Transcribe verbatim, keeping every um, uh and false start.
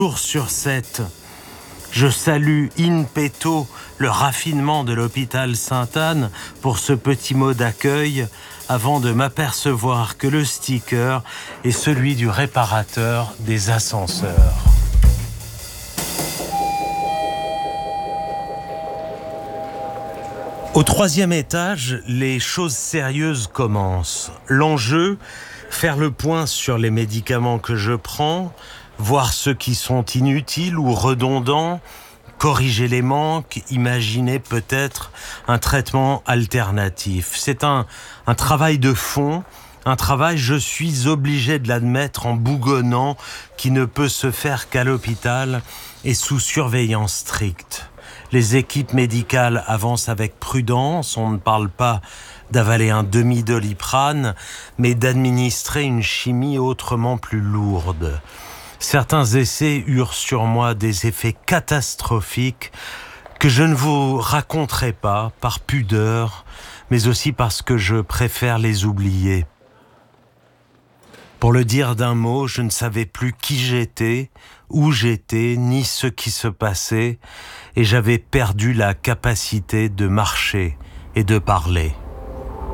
Jour sur sept, je salue in petto le raffinement de l'hôpital Sainte-Anne pour ce petit mot d'accueil avant de m'apercevoir que le sticker est celui du réparateur des ascenseurs. Au troisième étage, les choses sérieuses commencent. L'enjeu, faire le point sur les médicaments que je prends, voir ceux qui sont inutiles ou redondants, corriger les manques, imaginer peut-être un traitement alternatif. C'est un, un travail de fond, un travail, je suis obligé de l'admettre, en bougonnant, qui ne peut se faire qu'à l'hôpital et sous surveillance stricte. Les équipes médicales avancent avec prudence, on ne parle pas d'avaler un demi-doliprane, mais d'administrer une chimie autrement plus lourde. Certains essais eurent sur moi des effets catastrophiques que je ne vous raconterai pas par pudeur, mais aussi parce que je préfère les oublier. Pour le dire d'un mot, je ne savais plus qui j'étais, où j'étais, ni ce qui se passait, et j'avais perdu la capacité de marcher et de parler.